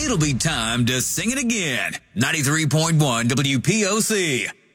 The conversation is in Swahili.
it'll be time to sing it again. 93.1 WPOC.